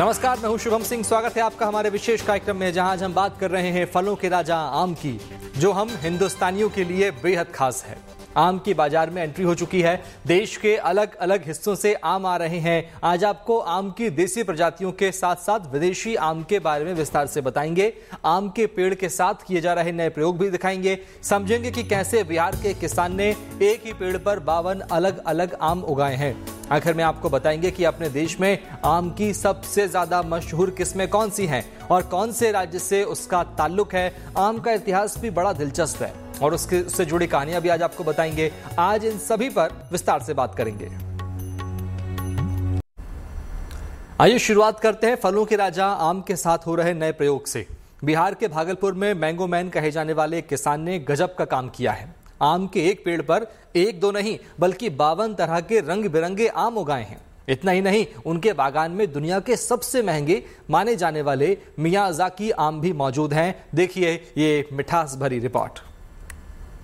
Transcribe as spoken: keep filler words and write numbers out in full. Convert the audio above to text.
नमस्कार, मैं हूं शुभम सिंह। स्वागत है आपका हमारे विशेष कार्यक्रम में, जहां आज हम बात कर रहे हैं फलों के राजा आम की, जो हम हिंदुस्तानियों के लिए बेहद खास है। आम की बाजार में एंट्री हो चुकी है। देश के अलग अलग हिस्सों से आम आ रहे हैं। आज आपको आम की देसी प्रजातियों के साथ साथ विदेशी आम के बारे में विस्तार से बताएंगे। आम के पेड़ के साथ किए जा रहे नए प्रयोग भी दिखाएंगे। समझेंगे कि कैसे बिहार के किसान ने एक ही पेड़ पर बावन अलग अलग आम उगाए हैं। आखिर में आपको बताएंगे कि अपने देश में आम की सबसे ज्यादा मशहूर किस्में कौन सी हैं और कौन से राज्य से उसका ताल्लुक है। आम का इतिहास भी बड़ा दिलचस्प है और उसके उससे जुड़ी कहानियां भी आज आपको बताएंगे। आज इन सभी पर विस्तार से बात करेंगे। आइए शुरुआत करते हैं फलों के राजा आम के साथ हो रहे नए प्रयोग से। बिहार के भागलपुर में मैंगो मैन कहे जाने वाले एक किसान ने गजब का काम किया है। आम के एक पेड़ पर एक दो नहीं बल्कि बावन तरह के रंग बिरंगे आम उगाए हैं। इतना ही नहीं, उनके बागान में दुनिया के सबसे महंगे माने जाने वाले मियाजाकी आम भी मौजूद हैं। देखिए ये मिठास भरी रिपोर्ट।